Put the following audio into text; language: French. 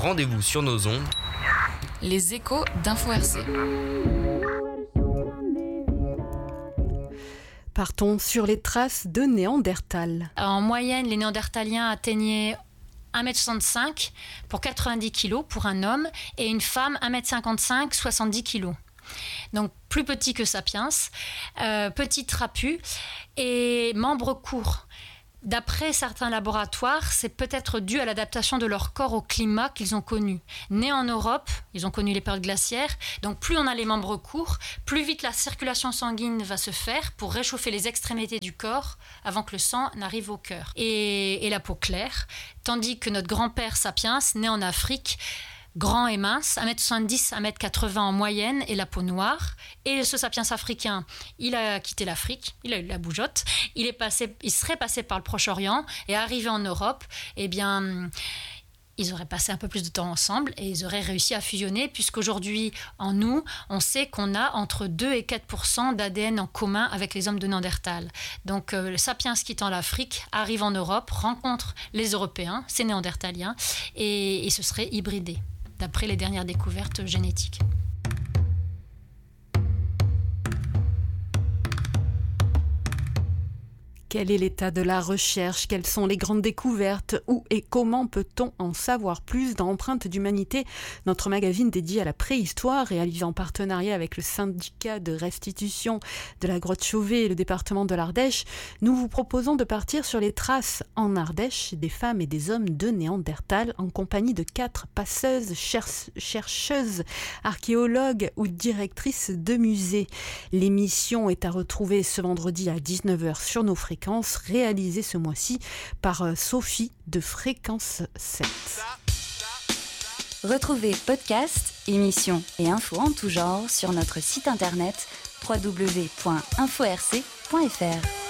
rendez-vous sur nos ondes. Les échos d'Info RC. Partons sur les traces de Néandertal. En moyenne, les Néandertaliens atteignaient 1m65 pour 90 kg pour un homme et une femme 1m55, 70 kg. Donc plus petit que Sapiens, petit trapu et membres courts. D'après certains laboratoires, c'est peut-être dû à l'adaptation de leur corps au climat qu'ils ont connu. Nés en Europe, ils ont connu les périodes glaciaires, donc plus on a les membres courts, plus vite la circulation sanguine va se faire pour réchauffer les extrémités du corps avant que le sang n'arrive au cœur. Et la peau claire, tandis que notre grand-père Sapiens, né en Afrique, grand et mince, 1m70, 1m80 en moyenne et la peau noire. Et ce sapiens africain, il a quitté l'Afrique, il a eu la bougeotte, il serait passé par le Proche-Orient et arrivé en Europe, eh bien, ils auraient passé un peu plus de temps ensemble et ils auraient réussi à fusionner puisqu'aujourd'hui, en nous, on sait qu'on a entre 2 et 4% d'ADN en commun avec les hommes de Néandertal. Donc, le sapiens quittant l'Afrique arrive en Europe, rencontre les Européens, ces Néandertaliens, et se serait hybridé, d'après les dernières découvertes génétiques. Quel est l'état de la recherche? Quelles sont les grandes découvertes? Où et comment peut-on en savoir plus dans Empreinte d'humanité, notre magazine dédié à la préhistoire, réalisé en partenariat avec le syndicat de restitution de la Grotte Chauvet et le département de l'Ardèche? Nous vous proposons de partir sur les traces en Ardèche des femmes et des hommes de Néandertal en compagnie de 4 passeuses, chercheuses, archéologues ou directrices de musées. L'émission est à retrouver ce vendredi à 19h sur nos fréquences, réalisée ce mois-ci par Sophie de Fréquence 7. Retrouvez podcasts, émissions et infos en tout genre sur notre site internet www.inforc.fr.